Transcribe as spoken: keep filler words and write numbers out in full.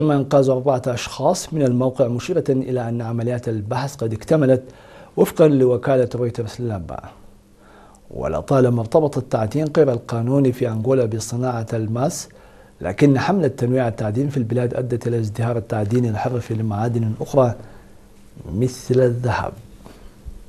تم إنقاذ أربعة أشخاص من الموقع، مشيرة إلى أن عمليات البحث قد اكتملت وفقا لوكالة رويترز لابا. ولطالما ارتبط التعدين غير القانوني في أنغولا بصناعة الماس، لكن حملة تنويع التعدين في البلاد أدت إلى ازدهار التعدين الحر في المعادن أخرى مثل الذهب.